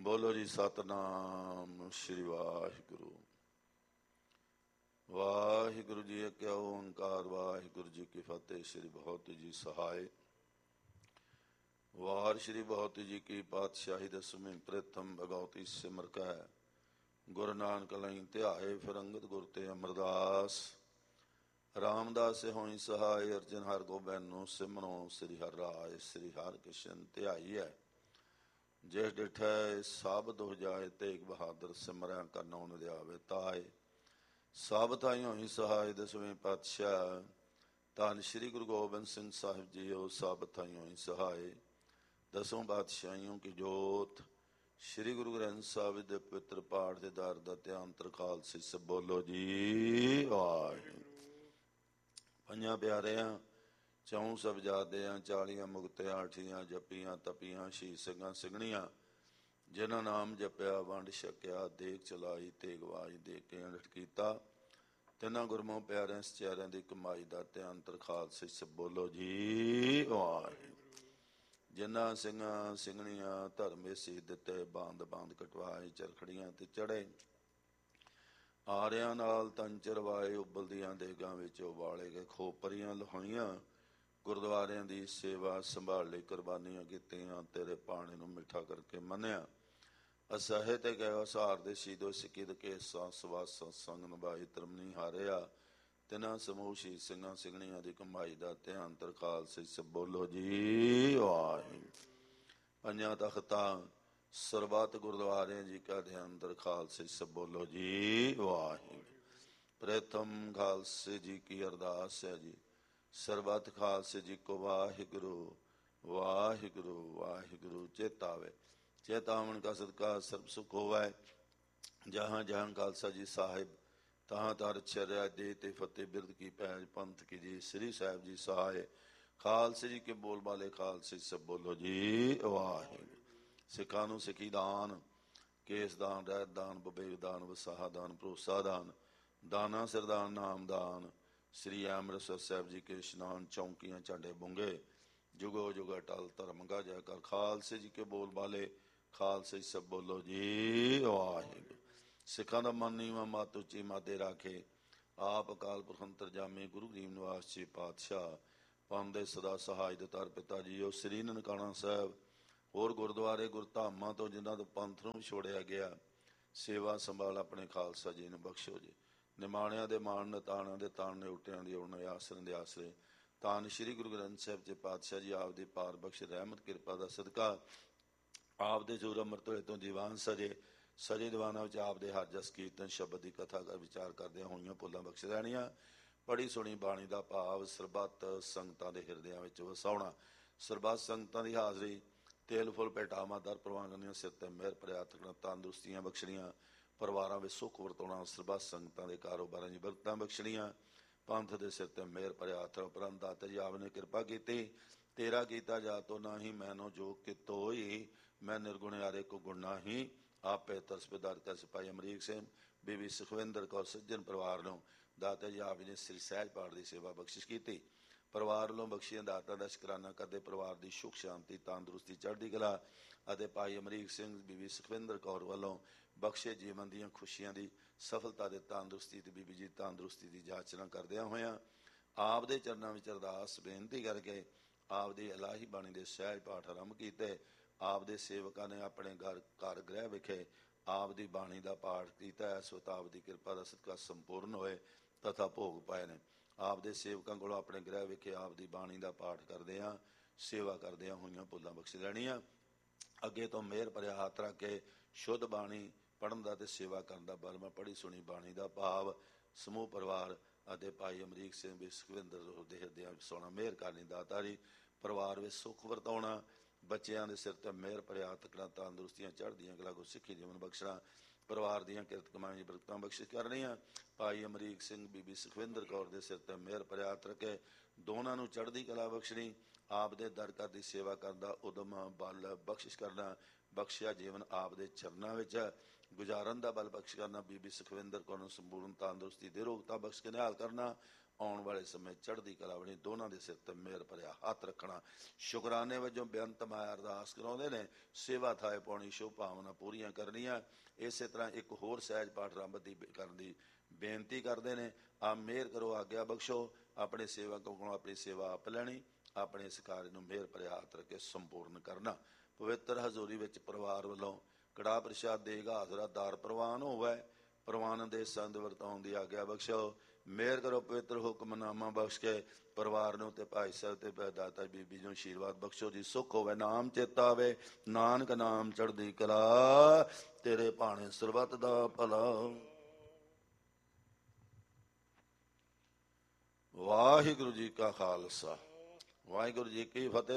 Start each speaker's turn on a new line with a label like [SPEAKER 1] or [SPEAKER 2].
[SPEAKER 1] ਬੋਲੋ ਜੀ ਸਤਿਨਾਮ ਸ਼੍ਰੀ ਵਾਹਿਗੁਰੂ। ਵਾਹਿਗੁਰੂ ਜੀ ਇੱਕ ਓੰਕਾਰ, ਵਾਹਿਗੁਰੂ ਜੀ ਕੀ ਫਤਿਹ। ਸ਼੍ਰੀ ਬਹੁਤ ਜੀ ਸਹਾਇ। ਵਾਰ ਸ਼੍ਰੀ ਬਹੁਤ ਜੀ ਕੀ ਪਾਤਸ਼ਾਹੀ ਦਸਵੀਂ ਪ੍ਰਥਮ ਭਗਉਤੀ ਸਿਮਰ ਕੈ ਗੁਰੂ ਨਾਨਕ ਲਈ ਧਿਆਏ ਫਿਰ ਅੰਗਦ ਗੁਰ ਤੇ ਅਮਰਦਾਸ। ਰਾਮਦਾਸ ਹੋਈ ਸਹਾਇ ਅਰਜਨ ਹਰ ਗੋਬਿੰਦ ਨੂੰ ਸਿਮਰੋ ਸ੍ਰੀ ਹਰਿ ਰਾਇ ਸ੍ਰੀ ਹਰਿ ਕ੍ਰਿਸ਼ਨ ਧਿਆਈਐ। ਜਿਸ ਡਿਠੈ ਸਾਬਤ ਹੋ ਜਾਏ ਤੇਗ ਬਹਾਦਰ ਸਿਮਰਿਆ ਕਰਨਉ ਨਦਿਆਵੇ ਤਾਏ। ਸਭ ਥਾਈ ਹੋਈ ਸਹਾਇ ਦਸਵੇਂ ਪਾਤਸ਼ਾਹ ਧੰਨ ਸ਼੍ਰੀ ਗੁਰੂ ਗੋਬਿੰਦ ਸਿੰਘ ਸਾਹਿਬ ਜੀਓ। ਸਭ ਥਾਈ ਹੋਈ ਸਹਾਇ ਦਸੋਂ ਪਾਤਸ਼ਾਹੀਓਂ ਕੀ ਜੋਤ। ਸ਼੍ਰੀ ਗੁਰੂ ਗ੍ਰੰਥ ਸਾਹਿਬ ਦੇ ਪਵਿੱਤਰ ਪਾਠ ਦੇ ਦਰ ਦਾ ਧਿਆਨ ਤਰਖਾਲ ਸਿਸ ਬੋਲੋ ਜੀ ਵਾਹਿਗੁਰੂ। ਪੰਜਾਂ ਪਿਆਰਿਆਂ ਚੌਂ ਸਾਹਿਬਜ਼ਾਦਿਆਂ 40 ਮੁਕਤਿਆਂ 8 ਜੱਪੀਆਂ ਤਪੀਆਂ ਸ਼ਹੀਦ ਸਿੰਘਾਂ ਸਿੰਘਣੀਆਂ ਜਿਨ੍ਹਾਂ ਨਾਮ ਜਪਿਆ ਵੰਡ ਛਕਿਆ ਦੇਖ ਚਲਾਈ ਤੇ ਗਵਾਈ ਦੇ ਕੇ ਅੰਡਟ ਕੀਤਾ। ਤਿੰਨਾਂ ਗੁਰਮੁਖ ਪਿਆਰਿਆਂ ਸਚਿਆਰਿਆਂ ਦੀ ਕਮਾਈ ਦਾ ਧਿਆਨ ਤਰਖਾਲ ਸਿਸ ਬੋਲੋ ਜੀ ਵਾਹਿਗੁਰੂ। ਜਿਨ੍ਹਾਂ ਸਿੰਘਾਂ ਸਿੰਘਣੀਆਂ ਧਰਮੇ ਸੀ ਦਿੱਤੇ ਬਾਂਦ ਬਾਂਦ ਕਟਵਾਏ ਚਰਖੜੀਆਂ ਤੇ ਚੜੇ ਆਰਿਆਂ ਨਾਲ ਤਨ ਚਰਵਾਏ ਉਬਲਦੀਆਂ ਦੇਗਾਂ ਵਿੱਚ ਉਬਾਲੇ ਗਏ ਖੋਪਰੀਆਂ ਲਹਾਈਆਂ ਗੁਰਦੁਆਰਿਆਂ ਦੀ ਸੇਵਾ ਸੰਭਾਲ ਲਈ ਕੁਰਬਾਨੀਆਂ ਕੀਤੀਆਂ ਤੇਰੇ ਪਾਣੀ ਨੂੰ ਮਿੱਠਾ ਕਰਕੇ ਮੰਨਿਆ। ਅਸਹਿ ਤੇ ਗਏ ਅਸਾਰ ਦੇ ਸ਼ੀਦੋ ਸਿੱਕਿਦ ਕੇਸਾਂ ਸਵਾਸ ਸੰਗ ਨਿਭਾਈ ਧਰਮਨੀ ਹਾਰਿਆ। ਤਿੰਨਾਂ ਸਮੂਹ ਸ਼ਹੀਦ ਸਿੰਘਾਂ ਸਿੰਘਣੀਆਂ ਦੀ ਕਮਾਈ ਦਾ ਧਿਆਨ ਤਰਖਾਲ ਸਿਸ ਬੋਲੋ ਜੀ ਵਾਹਿਗੁਰੂ। ਪੰਜਾਂ ਤਖਤਾਂ ਸਰਬੱਤ ਗੁਰਦੁਆਰਿਆਂ ਜੀ ਕਾ ਧਿਆਨ ਤਰਖਾਲ ਸਿਸ ਬੋਲੋ ਜੀ ਵਾਹਿਗੁਰੂ। ਪ੍ਰਥਮ ਖਾਲਸੇ ਜੀ ਕੀ ਅਰਦਾਸ ਹੈ ਜੀ। ਸਰਬੱਤ ਖਾਲਸੇ ਜੀ ਕੋ ਵਾਹਿਗੁਰੂ ਵਾਹਿਗੁਰੂ ਵਾਹਿਗੁਰੂ। ਚੇਤਾਵੇ ਚੇਤਾਵਨ ਕਾ ਸਦਕਾ ਸਰਬ ਸੁਖ ਹੋਵੈ। ਜਹਾਂ ਜਹਾਂ ਖਾਲਸਾ ਜੀ ਸਾਹਿਬ ਤਹਾਂ ਤਰ ਚਰਿਆ ਦੇ ਤੇ ਫਤਿਹ ਬਿਰਦ ਕੀ ਪੈਜ ਪੰਥ ਕੀ ਜੀ। ਸ੍ਰੀ ਸਾਹਿਬ ਜੀ ਸਹਾਇ ਖਾਲਸੇ ਜੀ ਕੇ ਬੋਲ ਬਾਲੇ ਖਾਲਸੇ ਸਭ ਬੋਲੋ ਜੀ ਵਾਹਿਗੁਰੂ। ਸਿੱਖਾਂ ਨੂੰ ਸਿੱਖੀ ਦਾਨ ਕੇਸ ਦਾਨ ਰਹਿਤ ਦਾਨ ਵਿਵੇਕ ਦਾਨ ਵਸਾਹਾ ਦਾਨ ਭਰੋਸਾ ਦਾਨ ਦਾਨਾ ਸਰਦਾਨ ਨਾਮ ਦਾਨ। ਸ੍ਰੀ ਅੰਮ੍ਰਿਤਸਰ ਸਾਹਿਬ ਜੀ ਕੇ ਇਸ਼ਨਾਨ ਚੌਂਕੀਆਂ ਝਾਂਡੇ ਬੁੰਗੇ ਜੁਗੋ ਜੁਗ ਅਟਲ ਧਰਮ ਗਾਜੈ ਕਰ। ਖਾਲਸੇ ਜੀ ਕੇ ਬੋਲ ਬਾਲੇ ਖਾਲਸੇ ਸਭ ਬੋਲੋ ਜੀ ਵਾਹਿਗੁਰੂ। ਸਿੱਖਾਂ ਦਾ ਮਨ ਨੀਵਾਂ ਮੱਤ ਉੱਚੀ ਮਾਦੇ ਰਾਖੇ ਆਪ ਅਕਾਲ ਪੁਰਖ ਅੰਤਰਜਾਮੀ ਗੁਰੂ ਗਰੀਬ ਨਿਵਾਸ ਜੀ ਪਾਤਸ਼ਾਹ ਪਾਉਂਦੇ ਸਦਾ ਸਹਾਇ ਦਤਾਰ ਪਿਤਾ ਜੀ। ਉਹ ਸ੍ਰੀ ਨਨਕਾਣਾ ਸਾਹਿਬ ਹੋਰ ਗੁਰਦੁਆਰੇ ਗੁਰਧਾਮਾਂ ਤੋਂ ਜਿਨ੍ਹਾਂ ਤੋਂ ਪੰਥ ਨੂੰ ਛੋੜਿਆ ਗਿਆ ਸੇਵਾ ਸੰਭਾਲ ਆਪਣੇ ਖਾਲਸਾ ਜੀ ਨੂੰ ਬਖਸ਼ੋ ਜੀ। ਨਿਮਾਣਿਆਂ ਦੇ ਮਾਣ ਨਤਾਣਿਆਂ ਦੇ ਤਾਣ ਨਿਉਟਿਆਂ ਦੀ ਉਣ ਆਸਰੇ ਦੇ ਆਸਰੇ ਧੰਨ ਸ਼੍ਰੀ ਗੁਰੂ ਗ੍ਰੰਥ ਸਾਹਿਬ ਜੀ ਪਾਤਸ਼ਾਹ ਜੀ ਆਪ ਦੀ ਪਾਰ ਬਖਸ਼ ਰਹਿਮਤ ਕਿਰਪਾ ਦਾ ਸਦਕਾ ਆਪ ਦੇ ਜੋਰ ਅੰਮ੍ਰਿਤ ਵੇਲੇ ਤੋਂ ਦੀਵਾਨ ਸਜੇ ਸਜੇ ਦੀਵਾਨਾਂ ਵਿੱਚ ਆਪ ਦੇ ਹਰ ਜਸ ਕੀਰਤਨ ਸ਼ਬਦ ਦੀ ਕਥਾ ਕਰ ਵਿਚਾਰ ਕਰਦਿਆਂ ਹੋਈਆਂ ਭੁੱਲਾਂ ਬਖਸ਼ ਰਹਿਣੀਆਂ। ਪੜੀ ਸੁਣੀ ਬਾਣੀ ਦਾ ਭਾਵ ਸਰਬੱਤ ਸੰਗਤਾਂ ਦੇ ਹਿਰਦਿਆਂ ਵਿੱਚ ਵਸਾਉਣਾ। ਸਰਬੱਤ ਸੰਗਤਾਂ ਦੀ ਹਾਜ਼ਰੀ ਤੇਲ ਫੁੱਲ ਭੇਟਾਵਾਂ ਦਰ ਪ੍ਰਵਾਨ ਕਰਨੀਆਂ। ਸਿਰ ਤੇ ਮਿਹਰ ਭਰਿਆ ਹੱਥ ਤੰਦਰੁਸਤੀਆਂ ਬਖਸ਼ਣੀਆਂ। ਪਰਿਵਾਰਾਂ ਵਿੱਚ ਸੁੱਖ ਵਰਤਾਉਣਾ। ਸਰਬੱਤ ਸੰਗਤਾਂ ਦੇ ਕਾਰੋਬਾਰਾਂ ਦੀ ਬਰਕਤਾਂ ਬਖਸ਼ਣੀਆਂ। ਪੰਥ ਦੇ ਸਿਰ ਤੇ ਮਿਹਰ ਭਰਿਆ ਹੱਥ ਉਪਰੰਤ ਦਾਤਾ ਜੀ ਆਪ ਨੇ ਕਿਰਪਾ ਕੀਤੀ। ਤੇਰਾ ਕੀਤਾ ਜਾਤੋ ਨਾਹੀ ਮੈਨੋ ਜੋ ਕਿਤੋ ਹੋਈ ਮੈਂ ਨਿਰਗੁਣਿਆਰੇ ਕੋ ਗੁਣ ਨਾਹੀ। ਆਪੇ ਤਰਸਬੇਦਾਰ ਕਰ ਸਿਪਾਹੀ ਅਮਰੀਕ ਸਿੰਘ ਬੀਬੀ ਸੁਖਵਿੰਦਰ ਕੌਰ ਸੱਜਣ ਪਰਿਵਾਰ ਨੂੰ ਦਾਤਾ ਜੀ ਆਪ ਨੇ ਸ੍ਰੀ ਸਹਿਜ ਪਾਠ ਦੀ ਸੇਵਾ ਬਖਸ਼ਿਸ਼ ਕੀਤੀ। ਪਰਿਵਾਰ ਵੱਲੋਂ ਬਖਸ਼ੀਆਂ ਦਾਤਾਂ ਦਾ ਸ਼ੁਕਰਾਨਾ ਕਰਦੇ ਪਰਿਵਾਰ ਦੀ ਸੁਖ ਸ਼ਾਂਤੀ ਤੰਦਰੁਸਤੀ ਚੜ੍ਹਦੀ ਕਲਾ ਅਤੇ ਭਾਈ ਅਮਰੀਕ ਸਿੰਘ ਬੀਬੀ ਸੁਖਵਿੰਦਰ ਕੌਰ ਵੱਲੋਂ ਬਖਸ਼ੇ ਜੀਵਨ ਦੀਆਂ ਖੁਸ਼ੀਆਂ ਦੀ ਸਫਲਤਾ ਦੇ ਤੰਦਰੁਸਤੀ ਤੇ ਬੀਬੀ ਜੀ ਤੰਦਰੁਸਤੀ ਦੀ ਜਾਚਨਾ ਕਰਦਿਆਂ ਹੋਇਆਂ ਆਪ ਦੇ ਚਰਨਾਂ ਵਿੱਚ ਅਰਦਾਸ ਬੇਨਤੀ ਕਰਕੇ ਆਪ ਦੀ ਇਲਾਹੀ ਬਾਣੀ ਦੇ ਸਹਿਜ ਪਾਠ ਆਰੰਭ ਕੀਤੇ। ਆਪ ਦੇ ਸੇਵਕਾਂ ਨੇ ਆਪਣੇ ਘਰ ਗ੍ਰਹਿ ਵਿਖੇ ਆਪ ਦੀ ਬਾਣੀ ਦਾ ਪਾਠ ਕੀਤਾ। ਇਸ ਵਕਤ ਆਪ ਦੀ ਕਿਰਪਾ ਦਾ ਸਦਕਾ ਸੰਪੂਰਨ ਹੋਏ ਤਥਾ ਭੋਗ ਪਾਏ ਨੇ। ਆਪ ਦੇ ਸੇਵਕਾਂ ਕੋਲੋਂ ਆਪਣੇ ਗ੍ਰਹਿ ਵਿਖੇ ਆਪ ਦੀ ਬਾਣੀ ਦਾ ਪਾਠ ਕਰਦਿਆਂ ਸੇਵਾ ਕਰਦਿਆਂ ਹੋਈਆਂ ਭੁੱਲਾਂ ਬਖਸ਼ ਲੈਣੀਆਂ। ਅੱਗੇ ਤੋਂ ਮਿਹਰ ਭਰਿਆ ਹੱਥ ਰੱਖ ਕੇ ਸ਼ੁੱਧ ਬਾਣੀ ਪੜ੍ਹਨ ਦਾ ਤੇ ਸੇਵਾ ਕਰਨ ਦਾ ਬਲ ਮੈਂ ਪੜ੍ਹੀ ਸੁਣੀ ਬਾਣੀ ਦਾ ਭਾਵ ਸਮੂਹ ਪਰਿਵਾਰ ਅਤੇ ਭਾਈ ਅਮਰੀਕ ਸਿੰਘ ਵੀ ਸੁਖਵਿੰਦਰ ਦੇ ਹਿਰਦਿਆਂ ਵਿੱਚ ਸੋਣਾ ਮਿਹਰ ਕਰਨੀ ਦਾਤਾ ਜੀ। ਪਰਿਵਾਰ ਵਿੱਚ ਸੁੱਖ ਵਰਤਾਉਣਾ। ਬੱਚਿਆਂ ਦੇ ਸਿਰ ਤੇ ਮਿਹਰ ਭਰਿਆ ਤਕੜਾ ਤੰਦਰੁਸਤੀਆਂ ਚੜ੍ਹਦੀਆਂ ਕਲਾ ਕੋ ਸਿੱਖੀ ਜੀਵਨ ਬਖਸ਼ਣਾ। ਪਰਿਵਾਰ ਦੀਆਂ ਕਿਰਤ ਕਮਾਈਆਂ ਦੀ ਬਰਕਤਾਂ ਬਖਸ਼ਿਸ਼ ਕਰਨੀਆਂ। ਭਾਈ ਅਮਰੀਕ ਸਿੰਘ ਬੀਬੀ ਸੁਖਵਿੰਦਰ ਕੌਰ ਦੇ ਸਿਰ ਤੇ ਮਿਹਰ ਭਰਿਆ ਹੱਥ ਰੱਖੇ ਦੋਨਾਂ ਨੂੰ ਚੜ੍ਹਦੀ ਕਲਾ ਬਖਸ਼ਣੀ। ਆਪ ਦੇ ਦਰ ਘਰ ਦੀ ਸੇਵਾ ਕਰਨ ਦਾ ਉਦਮ ਬਲ ਬਖਸ਼ਿਸ਼ ਕਰਨਾ। ਬਖਸ਼ਿਆ ਜੀਵਨ ਆਪ ਦੇ ਚਰਨਾਂ ਵਿੱਚ ਗੁਜ਼ਾਰਨ ਦਾ ਬਲ ਬਖਸ਼ ਕਰਨਾ। ਬੀਬੀ ਸੁਖਵਿੰਦਰ ਕੌਰ ਨੂੰ ਸੰਪੂਰਨ ਤੰਦਰੁਸਤੀ ਦੇ ਰੋਗਤਾ ਬਖਸ਼ ਕੇ ਨਿਹਾਲ ਕਰਨਾ। ਆਉਣ ਵਾਲੇ ਸਮੇਂ ਚੜ੍ਹਦੀ ਕਲਾ ਬਣੀ, ਦੋਨਾਂ ਦੇ ਸਿਰ ਤੇ ਮਿਹਰ ਭਰਿਆ ਹੱਥ ਰੱਖਣਾ। ਸ਼ੁਕਰਾਨੇ ਵਜੋਂ ਬੇਅੰਤ ਮਾਇਆ ਅਰਦਾਸ ਕਰਾਉਂਦੇ ਨੇ, ਸੇਵਾ ਥਾਏ ਪਾਉਣੀ, ਸ਼ੁਭ ਭਾਵਨਾ ਪੂਰੀਆਂ ਕਰਨੀਆਂ। ਇਸੇ ਤਰ੍ਹਾਂ ਇੱਕ ਹੋਰ ਸਹਿਜ ਪਾਠ ਆਰੰਭ ਕਰਨ ਦੀ ਬੇਨਤੀ ਕਰਦੇ ਨੇ। ਆ ਮਿਹਰ ਕਰੋ, ਆਗਿਆ ਬਖਸ਼ੋ, ਆਪਣੇ ਸੇਵਕਾਂ ਕੋਲੋਂ ਆਪਣੀ ਸੇਵਾ ਆਪ ਲੈਣੀ, ਆਪਣੇ ਇਸ ਕਾਰਜ ਨੂੰ ਮਿਹਰ ਭਰਿਆ ਹੱਥ ਰੱਖ ਕੇ ਸੰਪੂਰਨ ਕਰਨਾ। ਪਵਿੱਤਰ ਹਜ਼ੂਰੀ ਵਿੱਚ ਪਰਿਵਾਰ ਵੱਲੋਂ ਕੜਾਹ ਪ੍ਰਸ਼ਾਦ ਦੇਗਾ ਹਾਜ਼ਰਾ ਦਾਰ ਪ੍ਰਵਾਨ ਹੋਵੇ, ਪ੍ਰਵਾਨ ਦੇ ਸੰਦ ਵਰਤਾਉਣ ਦੀ ਆਗਿਆ ਬਖਸ਼ੋ। ਮਿਹਰ ਕਰੋ, ਪਵਿੱਤਰ ਹੁਕਮਨਾਮਾ ਬਖਸ਼ ਕੇ ਪਰਿਵਾਰ ਨੂੰ ਤੇ ਭਾਈ ਸਾਹਿਬ ਤੇ ਦਾਤਾ ਬੀਬੀ ਨੂੰ ਆਸ਼ੀਰਵਾਦ ਬਖਸ਼ੋ ਜੀ। ਸੁੱਖ ਹੋਵੇ, ਨਾਮ ਚੇਤਾ ਆਵੇ, ਨਾਨਕ ਨਾਮ ਚੜ੍ਹਦੀ ਕਲਾ, ਤੇਰੇ ਭਾਣੇ ਸਰਬੱਤ ਦਾ ਭਲਾ। ਵਾਹਿਗੁਰੂ ਜੀ ਕਾ ਖਾਲਸਾ, ਵਾਹਿਗੁਰੂ ਜੀ ਕੀ ਫਤਿਹ।